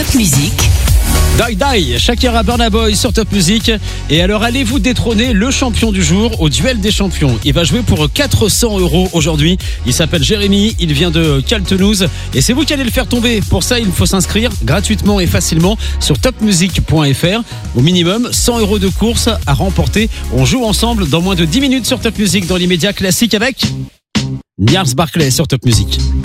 Top Music. Die Die, Shakira Burna Boy sur Top Music. Et alors allez-vous détrôner le champion du jour au duel des champions. Il va jouer pour 400 € aujourd'hui. Il s'appelle Jérémy, il vient de Caltenouz et c'est vous qui allez le faire tomber. Pour ça, il faut s'inscrire gratuitement et facilement sur topmusic.fr. Au minimum 100 € de course à remporter. On joue ensemble dans moins de 10 minutes sur Top Music dans l'immédiat classique avec Gnarls Barclay sur Top Music.